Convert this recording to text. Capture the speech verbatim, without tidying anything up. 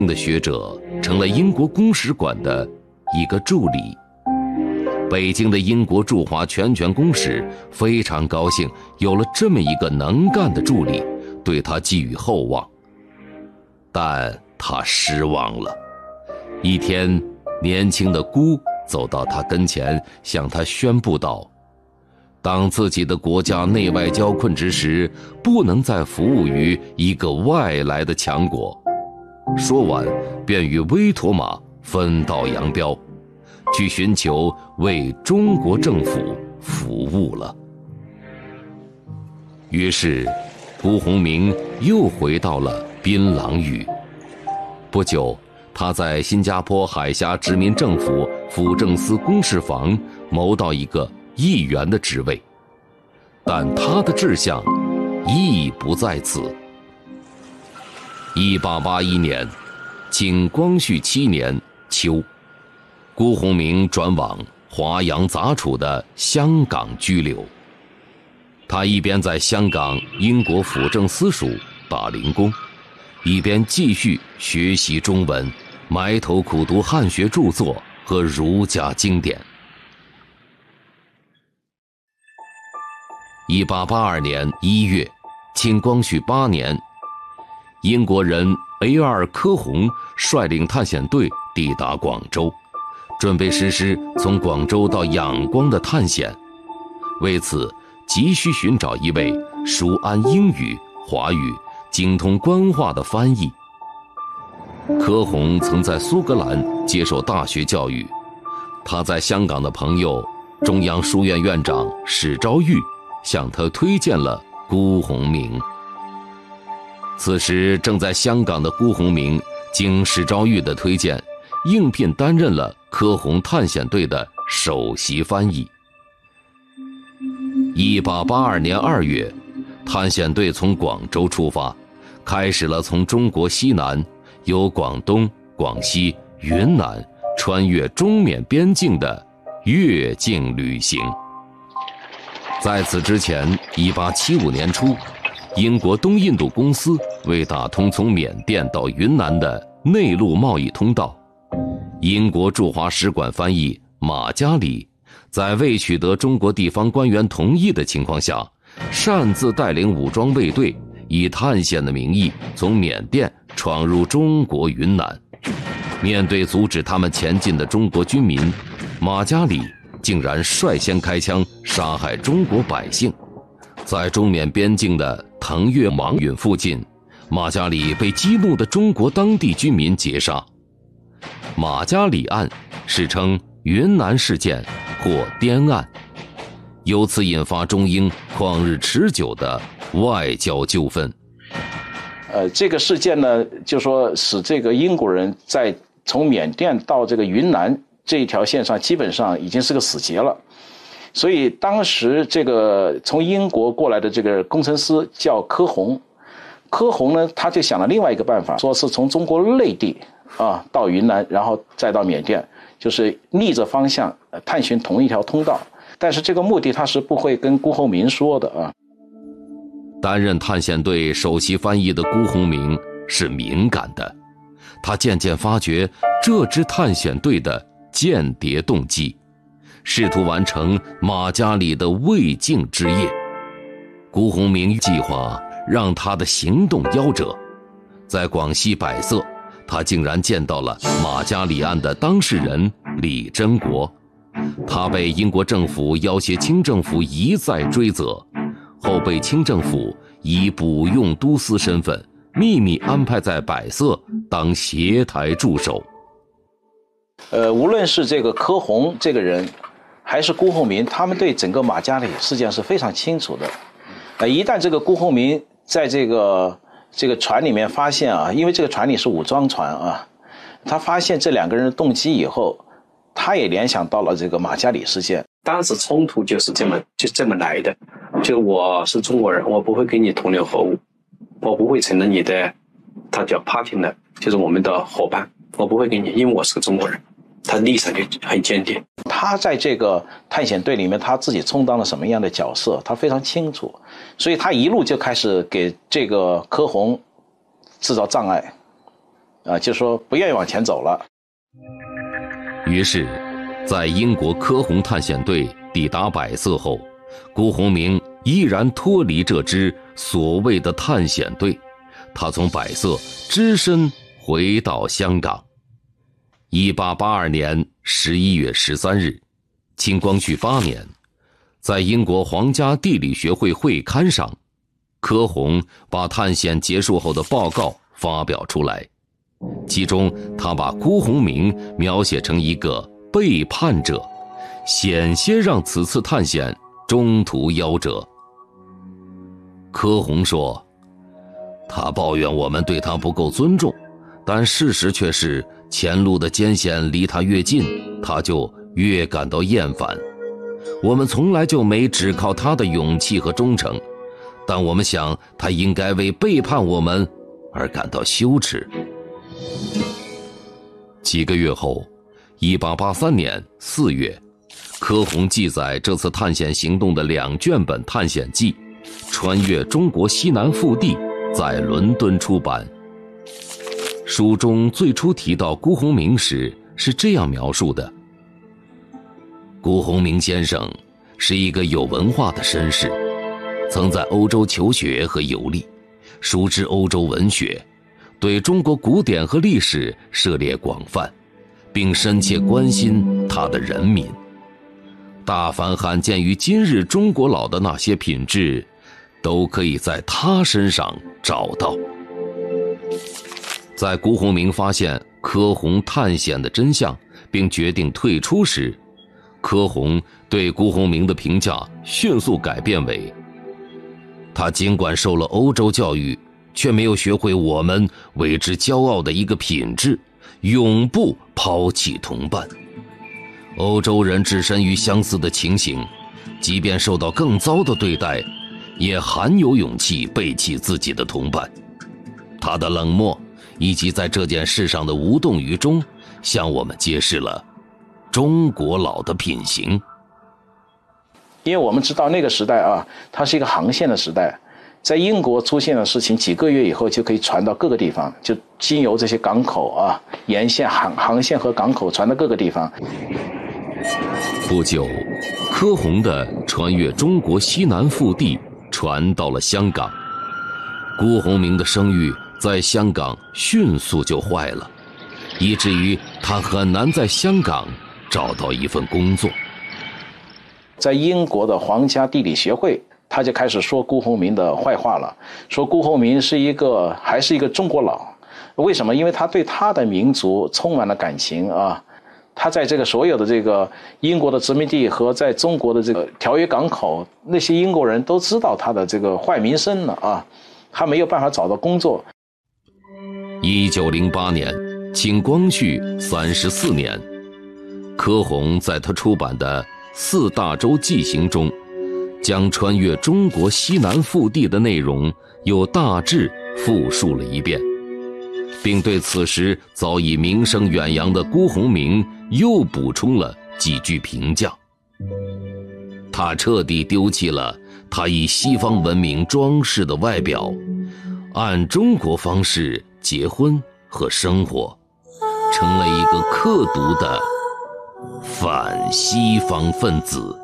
的学者成了英国公使馆的一个助理。北京的英国驻华全权公使非常高兴有了这么一个能干的助理，对他寄予厚望。但他失望了。一天，年轻的孤走到他跟前，向他宣布道：当自己的国家内外交困之时，不能再服务于一个外来的强国。说完，便与威妥玛分道扬镳，去寻求为中国政府服务了。于是，辜鸿铭又回到了槟榔屿。不久，他在新加坡海峡殖民政府辅政司公事房谋到一个议员的职位，但他的志向亦不在此。一八八一年，清光绪七年秋，辜鸿铭转往华洋杂处的香港居留。他一边在香港英国辅政司署打零工，一边继续学习中文，埋头苦读汉学著作和儒家经典。一八八二年一月，清光绪八年，英国人 A 二 科洪率领探险队抵达广州，准备实施从广州到仰光的探险。为此，急需寻找一位熟谙英语、华语、精通官话的翻译。科洪曾在苏格兰接受大学教育，他在香港的朋友中央书院院长史昭玉向他推荐了辜鸿铭。此时正在香港的辜鸿铭经史昭玉的推荐，应聘担任了科洪探险队的首席翻译。一八八二年二月，探险队从广州出发，开始了从中国西南由广东、广西、云南穿越中缅边境的越境旅行。在此之前，一八七五年初，英国东印度公司为打通从缅甸到云南的内陆贸易通道，英国驻华使馆翻译马加里在未取得中国地方官员同意的情况下，擅自带领武装卫队，以探险的名义从缅甸闯入中国云南。面对阻止他们前进的中国军民，马加里竟然率先开枪杀害中国百姓。在中缅边境的腾越芒允附近，马加里被激怒的中国当地居民劫杀。马加里案史称云南事件或滇案，由此引发中英旷日持久的外交纠纷。 呃，这个事件呢，就说使这个英国人在从缅甸到这个云南这一条线上，基本上已经是个死结了。所以当时这个从英国过来的这个工程师叫科洪，科洪呢，他就想了另外一个办法，说是从中国内地啊到云南，然后再到缅甸，就是逆着方向探寻同一条通道。但是这个目的他是不会跟辜鸿铭说的啊。 担任探险队首席翻译的辜鸿铭是敏感的，他渐渐发觉这支探险队的间谍动机，试图完成马加里的未竟之业。辜鸿铭计划让他的行动夭折。在广西百色，他竟然见到了马加里案的当事人李真国，他被英国政府要挟清政府一再追责，后被清政府以补用都司身份秘密安排在百色当协台助手。 呃，无论是这个科洪这个人，还是辜鸿铭，他们对整个马加里事件是非常清楚的。呃，一旦这个辜鸿铭在这个这个船里面发现啊，因为这个船里是武装船啊，他发现这两个人的动机以后，他也联想到了这个马加里事件。 当时冲突就是这么就这么来的，就我是中国人，我不会跟你同流合污，我不会承认你的，他叫 partner， 就是我们的伙伴，我不会跟你，因为我是个中国人。他立场就很坚定。 他在这个探险队里面，他自己充当了什么样的角色，他非常清楚，所以他一路就开始给这个科洪制造障碍。 啊，就说不愿意往前走了。 于是，在英国科洪探险队抵达百色后，辜鸿铭依然脱离这支所谓的探险队，他从百色只身回到香港。一八八二年十一月十三日，清光绪八年，在英国皇家地理学会会刊上，科洪把探险结束后的报告发表出来，其中他把辜鸿铭描写成一个背叛者，险些让此次探险中途夭折。科洪说，他抱怨我们对他不够尊重，但事实却是前路的艰险离他越近，他就越感到厌烦。我们从来就没只靠他的勇气和忠诚，但我们想他应该为背叛我们而感到羞耻。几个月后，一八八三年四月，科洪记载这次探险行动的两卷本探险记《穿越中国西南腹地》在伦敦出版。书中最初提到辜鸿铭时是这样描述的：辜鸿铭先生是一个有文化的绅士，曾在欧洲求学和游历，熟知欧洲文学，对中国古典和历史涉猎广泛，并深切关心他的人民。大凡罕见于今日中国佬的那些品质，都可以在他身上找到。在辜鸿铭发现科洪探险的真相并决定退出时，科洪对辜鸿铭的评价迅速改变为：他尽管受了欧洲教育，却没有学会我们为之骄傲的一个品质，永不抛弃同伴。欧洲人置身于相似的情形，即便受到更糟的对待，也罕有勇气背弃自己的同伴。他的冷漠以及在这件事上的无动于衷，向我们揭示了中国佬的品行。 因为我们知道那个时代啊，它是一个航线的时代，在英国出现的事情，几个月以后就可以传到各个地方，就经由这些港口啊、沿线航航线和港口传到各个地方。 不久，科洪的穿越中国西南腹地传到了香港，辜鸿铭的声誉在香港迅速就坏了，以至于他很难在香港找到一份工作。 在英国的皇家地理学会，他就开始说辜鸿铭的坏话了，说辜鸿铭是一个还是一个中国佬。为什么？因为他对他的民族充满了感情啊。他在这个所有的这个英国的殖民地和在中国的这个条约港口，那些英国人都知道他的这个坏名声了啊，他没有办法找到工作。 一九零八年，清光绪三十四年，科洪在他出版的《四大洲纪行》中，将穿越中国西南腹地的内容又大致复述了一遍，并对此时早已名声远扬的辜鸿铭又补充了几句评价。他彻底丢弃了他以西方文明装饰的外表，按中国方式结婚和生活，成了一个刻毒的反西方分子。